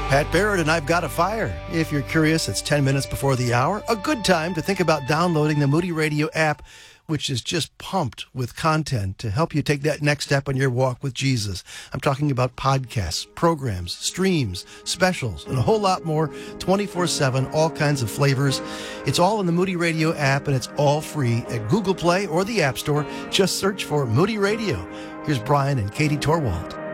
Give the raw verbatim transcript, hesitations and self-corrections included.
Pat Barrett and I've Got a Fire. If you're curious, it's ten minutes before the hour. A good time to think about downloading the Moody Radio app, which is just pumped with content to help you take that next step on your walk with Jesus. I'm talking about podcasts, programs, streams, specials, and a whole lot more, twenty-four seven, all kinds of flavors. It's all in the Moody Radio app, and it's all free at Google Play or the App Store. Just search for Moody Radio. Here's Brian and Katie Torwald.